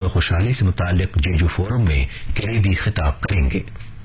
खुशहाली से मुताल्लिक जेजू फोरम में कलीदी खिताब करेंगे।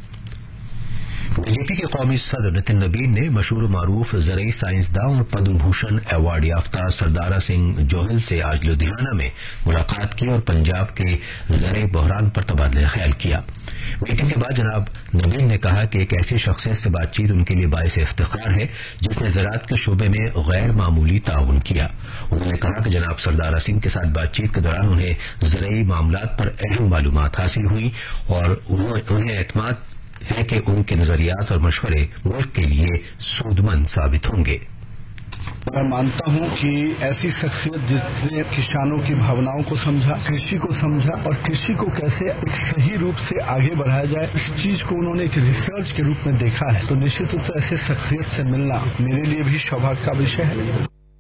बीजेपी के कौमी सदर नितिन नबीन ने मशहूर मारूफ ज़रई साइंसदान और पद्म भूषण अवार्ड याफ्ता सरदारा सिंह जोहल से आज लुधियाना में मुलाकात की और पंजाब के ज़रई बहरान पर तबादला ख्याल किया। मीटिंग के बाद जनाब नबीन ने कहा कि एक ऐसी शख्सियत से बातचीत उनके लिए बाइस इफ्तिखार है जिसने ज़राअत के शोबे में गैर मामूली ताउन किया। उन्होंने कहा कि जनाब सरदारा सिंह के साथ बातचीत के दौरान उन्हें ज़रई मामलात पर अहम मालूमात हासिल हुई और उन्हें एतमाद है कि उनके नजरियात और मशवरे मुल्क के लिए सूदमंद साबित होंगे। मैं मानता हूं कि ऐसी शख्सियत जिसने किसानों की भावनाओं को समझा, कृषि को समझा और कृषि को कैसे एक सही रूप से आगे बढ़ाया जाए, इस चीज को उन्होंने एक रिसर्च के रूप में देखा है। तो निश्चित रूप से ऐसे शख्सियत से मिलना मेरे लिए भी सौभाग्य का विषय है।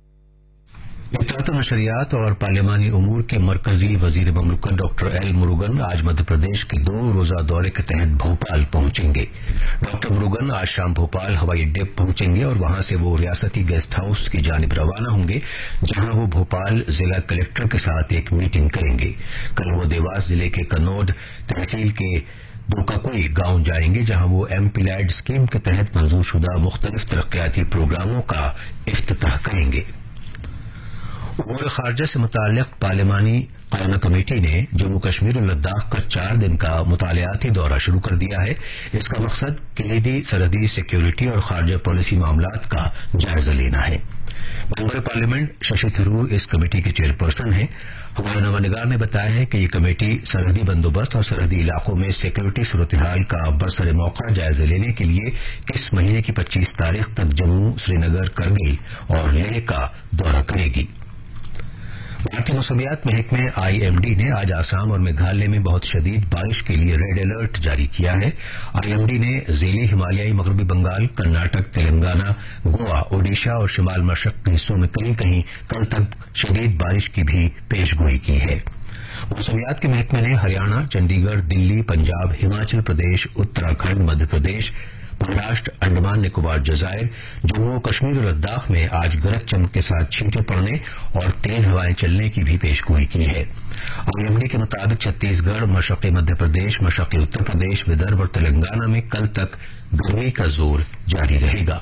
इत्तलात नशरियात और पार्लिमानी उमूर के मरकजी वजीर ममलकत डॉक्टर एल मुरुगन आज मध्य प्रदेश के 2 रोजा दौरे के तहत भोपाल पहुंचेंगे। डॉक्टर मुरुगन आज शाम भोपाल हवाई अड्डे पहुंचेंगे और वहां से वो रियासती गेस्ट हाउस की जानिब रवाना होंगे, जहां वो भोपाल जिला कलेक्टर के साथ एक मीटिंग करेंगे। कल वो देवास जिले के कन्नौद तहसील के दोकाकोई गांव जाएंगे, जहां वो एमपीलैड स्कीम के तहत मंजूरशुदा मुख्तलिफ तरक्याती प्रोग्रामों का इफ्तिताह करेंगे। उमूर खारजा से मुताल्लिक पार्लिमानी कायमा कमेटी ने जम्मू कश्मीर और लद्दाख का 4 दिन का मुतालियाती दौरा शुरू कर दिया है। इसका मकसद कलीदी सरहदी सिक्योरिटी और खारजा पॉलिसी मामलात का जायजा लेना है। मेंबर पार्लियामेंट शशि थरूर इस कमेटी के चेयरपर्सन हैं। हमारे नवानिगार ने बताया है कि ये कमेटी सरहदी बंदोबस्त और सरहदी इलाकों में सिक्योरिटी सूरत हाल का बरसर मौका जायजा लेने के लिए इस महीने की 25 तारीख तक जम्मू, श्रीनगर, करगिल और लेह का दौरा करेगी। भारतीय मौसमियात महकमे IMD ने आज आसाम और मेघालय में बहुत शदीद बारिश के लिए रेड अलर्ट जारी किया है। IMD ने ज़ेली हिमालयाई मगरबी बंगाल, कर्नाटक, तेलंगाना, गोवा, ओडिशा और शिमाल मशरक के हिस्सों में कहीं कहीं कल तक शदीद बारिश की भी पेशगोई की है। मौसमियात के महकमे ने हरियाणा, चंडीगढ़, दिल्ली, पंजाब, हिमाचल प्रदेश, उत्तराखंड, मध्य प्रदेश, महाराष्ट्र, अंडमान निकोबार जजायर, जम्मू कश्मीर और लद्दाख में आज गरज चमक के साथ छींटे पड़ने और तेज हवाएं चलने की भी पेशगोई की है। IMD के मुताबिक छत्तीसगढ़, मशरक़ी मध्य प्रदेश, मशरक़ी उत्तर प्रदेश, विदर्भ और तेलंगाना में कल तक गर्मी का जोर जारी रहेगा।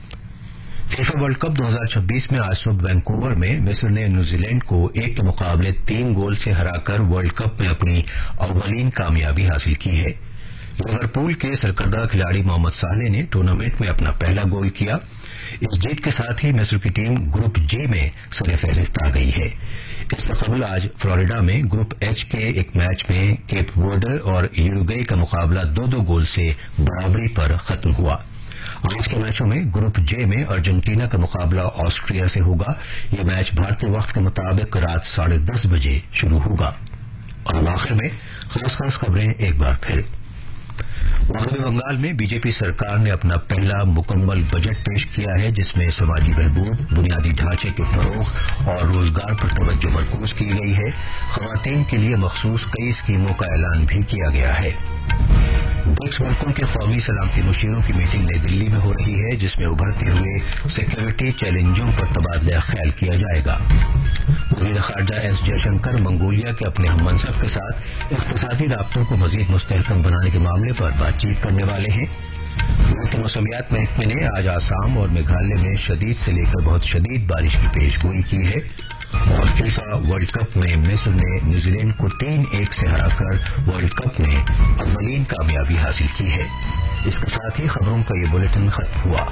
फीफा वर्ल्ड कप 2026 में आज सुबह वैंकूवर में मिस्र ने न्यूजीलैंड को 1 के मुकाबले 3 गोल से हराकर वर्ल्ड कप में अपनी अव्वलीन कामयाबी हासिल की है। लिवरपूल के सरकर्दा खिलाड़ी मोहम्मद सालेह ने टूर्नामेंट में अपना पहला गोल किया। इस जीत के साथ ही मिस्र की टीम ग्रुप J में सरे-फहरिस्त आ गई है। इससे कबल आज फ्लोरिडा में ग्रुप H के एक मैच में केप वर्डे और यूरुग्वे का मुकाबला 2-2 गोल से बराबरी पर खत्म हुआ। आज के मैचों में ग्रुप J में अर्जेंटीना का मुकाबला ऑस्ट्रिया से होगा। यह मैच भारतीय वक्त के मुताबिक रात 10:30 बजे शुरू होगा। और आखिर में खास खबरें एक बार फिर। मगरबी बंगाल में बीजेपी सरकार ने अपना पहला मुकम्मल बजट पेश किया है, जिसमें समाजी बहबूद, बुनियादी ढांचे के फरोग और रोजगार पर तवज्जो मरकूज की गई है। खवातीन के लिए मखसूस कई स्कीमों का ऐलान भी किया गया है। ब्रिक्स मुल्कों के कौमी सलामती मुशीरों की मीटिंग नई दिल्ली में हो रही है, जिसमें उभरते हुए सिक्योरिटी चैलेंजों पर तबादला ख्याल किया जाएगा। वज़ीर ख़ारजा S जयशंकर मंगोलिया के अपने हम मनसब के साथ इक़्तिसादी राब्तों को मज़ीद मुस्तहकम बनाने के मामले पर बातचीत करने वाले हैं। भारतीय मौसमियात महकमे ने आज आसाम और मेघालय में शदीद से लेकर बहुत शदीद बारिश की पेशगोई की है। और फीफा वर्ल्ड कप में मिस्र ने न्यूजीलैंड को 3-1 से हराकर वर्ल्ड कप में अव्वलीन कामयाबी हासिल की है। इसके साथ ही खबरों का ये बुलेटिन खत्म हुआ।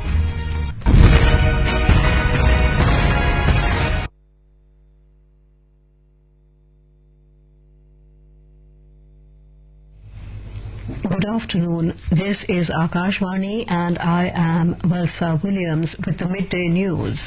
Good afternoon. This is Akashvani and I am Valsa Williams with the midday news.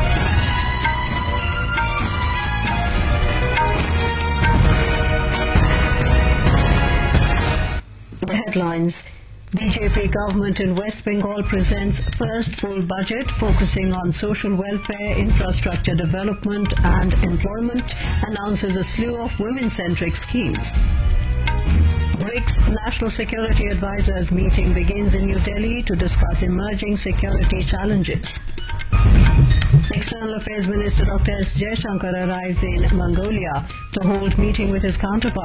The headlines. BJP government in West Bengal presents first full budget focusing on social welfare, infrastructure development and employment, announces a slew of women-centric schemes. BRICS National Security Advisors meeting begins in New Delhi to discuss emerging security challenges. External Affairs Minister Dr. S. Jaishankar arrives in Mongolia to hold meeting with his counterpart.